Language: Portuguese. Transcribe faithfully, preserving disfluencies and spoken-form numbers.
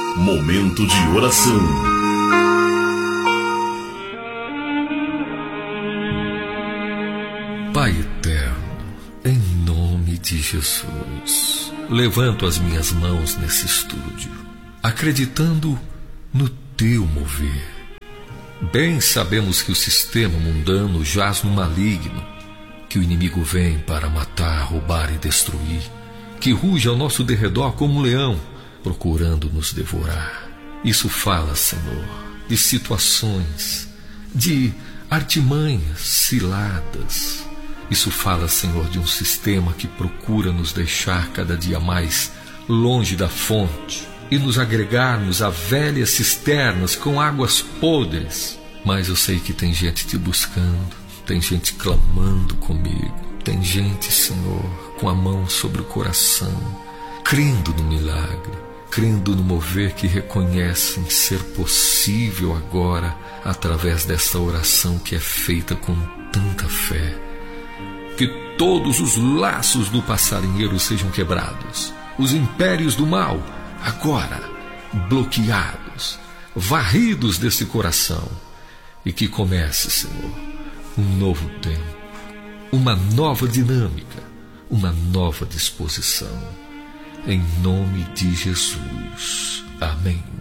Momento de oração. Pai eterno, em nome de Jesus, levanto as minhas mãos nesse estúdio, acreditando no teu mover. Bem sabemos que o sistema mundano jaz no maligno, que o inimigo vem para matar, roubar e destruir, que ruge ao nosso derredor como um leão, procurando nos devorar. Isso fala, Senhor, de situações, de artimanhas, ciladas. Isso fala, Senhor, de um sistema que procura nos deixar cada dia mais longe da fonte e nos agregarmos a velhas cisternas com águas podres. Mas eu sei que tem gente te buscando, tem gente clamando comigo, tem gente, Senhor, com a mão sobre o coração, crendo no milagre, crendo no mover que reconhecem ser possível agora através desta oração que é feita com tanta fé. Que todos os laços do passarinheiro sejam quebrados, os impérios do mal agora bloqueados, varridos desse coração, e que comece, Senhor, um novo tempo, uma nova dinâmica, uma nova disposição. Em nome de Jesus. Amém.